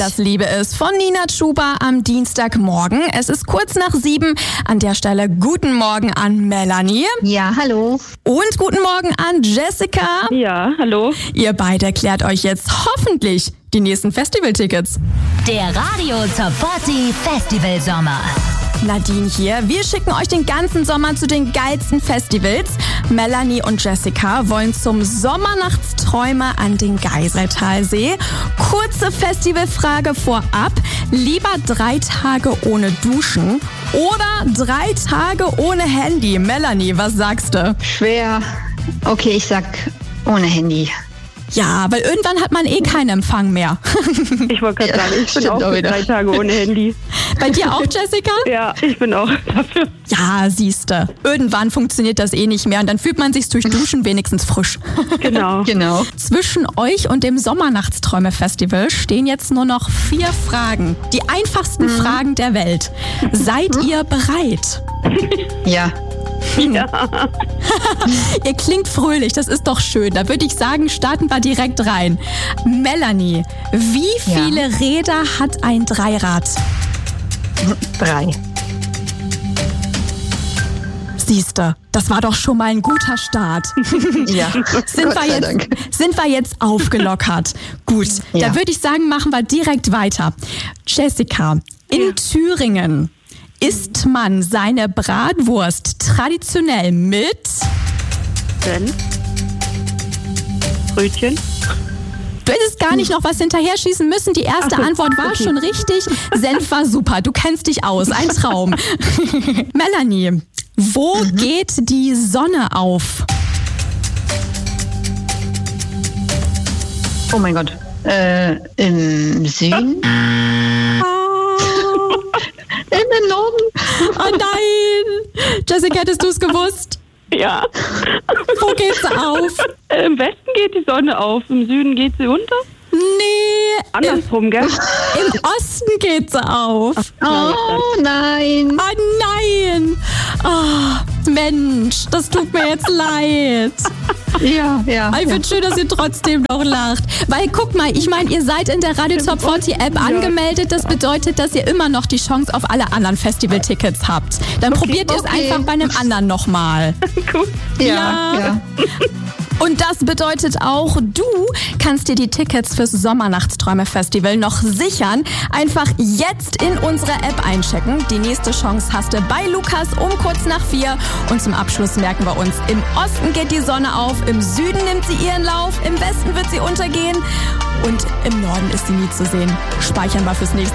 Das Liebe ist von Nina Chuba am Dienstagmorgen. Es ist kurz nach 7. An der Stelle guten Morgen an Melanie. Ja, hallo. Und guten Morgen an Jessica. Ja, hallo. Ihr beide klärt euch jetzt hoffentlich die nächsten Festivaltickets. Der Radio Top 40 Festival Sommer. Nadine hier. Wir schicken euch den ganzen Sommer zu den geilsten Festivals. Melanie und Jessica wollen zum Sommernachtsträume an den Geiseltalsee. Kurze Festivalfrage vorab. Lieber 3 Tage ohne Duschen oder 3 Tage ohne Handy? Melanie, was sagst du? Schwer. Okay, ich sag ohne Handy. Ja, weil irgendwann hat man keinen Empfang mehr. Ich wollte gerade sagen, ich bin auch für 3 Tage ohne Handy. Bei dir auch, Jessica? Ja, ich bin auch dafür. Ja, siehste. Irgendwann funktioniert das nicht mehr und dann fühlt man sich durch Duschen wenigstens frisch. Genau. Zwischen euch und dem Sommernachtsträume-Festival stehen jetzt nur noch 4 Fragen. Die einfachsten Fragen der Welt. Seid ihr bereit? Ja. Ihr klingt fröhlich, das ist doch schön. Da würde ich sagen, starten wir direkt rein. Melanie, wie viele Räder hat ein Dreirad? 3. Siehste, das war doch schon mal ein guter Start. Ja, Sind wir jetzt aufgelockert? Gut, da würde ich sagen, machen wir direkt weiter. Jessica, in Thüringen isst man seine Bratwurst traditionell mit Senf, Brötchen. Du hättest gar nicht noch was hinterher schießen müssen. Die erste Antwort war schon richtig. Senf war super. Du kennst dich aus. Ein Traum. Melanie, wo geht die Sonne auf? Oh mein Gott. Im Süden? In den Norden? Oh nein! Jessica, hättest du es gewusst? Ja. Wo geht sie auf? Im Westen geht die Sonne auf, im Süden geht sie unter. Nee. Andersrum, gell? Im Osten geht sie auf. Oh nein. Oh nein! Oh, Mensch, das tut mir jetzt leid. Ja. Ich finde schön, dass ihr trotzdem noch lacht. Weil guck mal, ich meine, ihr seid in der Radio Top 40 App angemeldet. Das bedeutet, dass ihr immer noch die Chance auf alle anderen Festivaltickets habt. Dann probiert ihr es einfach bei einem anderen nochmal. Cool. Ja. Und das bedeutet auch, du kannst dir die Tickets fürs Sommernachtsträume-Festival noch sichern. Einfach jetzt in unsere App einchecken. Die nächste Chance hast du bei Lukas um kurz nach 4. Und zum Abschluss merken wir uns, im Osten geht die Sonne auf, im Süden nimmt sie ihren Lauf, im Westen wird sie untergehen und im Norden ist sie nie zu sehen. Speichern wir fürs nächste